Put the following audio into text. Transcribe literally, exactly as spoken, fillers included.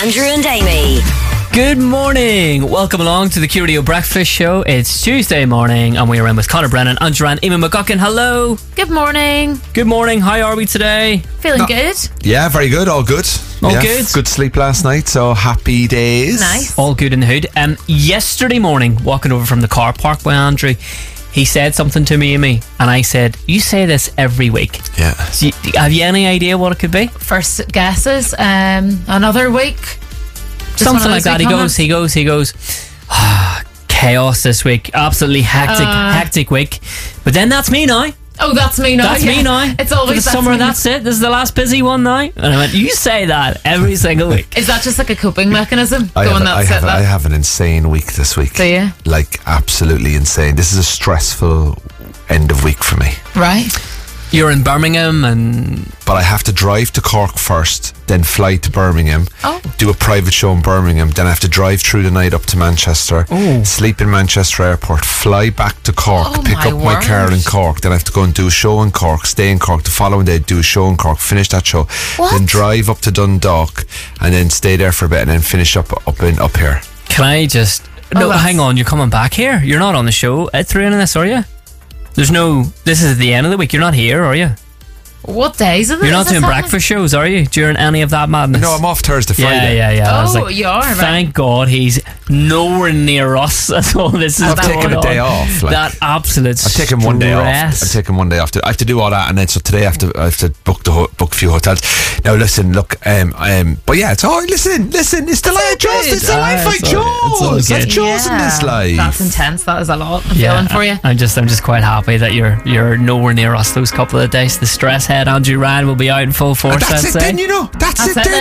Andrew and Amy. Good morning. Welcome along to the Curio Breakfast Show. It's Tuesday morning and we are in with Conor Brennan, Andrew and Eamon McGuckin. Hello. Good morning. Good morning. How are we today? Feeling No. good? Yeah, very good. All good. All yeah, good? Good sleep last night, so happy days. Nice. All good in the hood. Um, yesterday morning, walking over from the car park by Andrew, he said something to me, Amy, and I said, you say this every week. Yeah. So you, have you any idea what it could be? First guesses. Um, another week. Just one Something of like those that. week He goes, comments? he goes, he goes, ah, chaos this week. Absolutely hectic, Uh. hectic week. But then that's me now. Oh, that's me now. That's yeah. me now. It's For always the that's summer. me. That's it. This is the last busy one now. And I went, you say that every single week. Is that just like a coping mechanism? I have, Going, a, I, that's have it, a, I that. have an insane week this week. Do you? Like, absolutely insane. This is a stressful end of week for me. Right. You're in Birmingham and But I have to drive to Cork first, then fly to Birmingham, Oh. do a private show in Birmingham, then I have to drive through the night up to Manchester, sleep in Manchester Airport, fly back to Cork, Oh, pick my up my car word. in Cork, then I have to go and do a show in Cork, stay in Cork, the following day do a show in Cork, finish that show, What? then drive up to Dundalk and then stay there for a bit and then finish up up in up here. can I just... Oh, No, that's- hang on. You're coming back here. You're not on the show at three in this, are you? There's no... This is the end of the week. You're not here, are you? What days is it? You're not is this doing happening? breakfast shows, are you? During any of that madness? No, I'm off Thursday, Yeah, Friday. yeah, yeah. I was Oh, like, you are, right. Thank God he's nowhere near us. That's all this is I've going taken a on. day off, like. that absolute I've taken one day off. stress. I've taken one day off. To, I have to do all that, and then so today I have to I have to book the ho- book a few hotels. Now listen, look, um, um, but yeah, it's all listen, listen. It's the life I chose. good. It's the life Ah, I it's all- it's all chose. I've good. chosen Yeah. this life. That's intense. That is a lot. I'm Yeah, feeling for you. I'm just, I'm just quite happy that you're, you're nowhere near us those couple of days. The stress head Andrew Ryan will be out in full force. And that's I'd it. say. Then you know. That's, That's it. it Then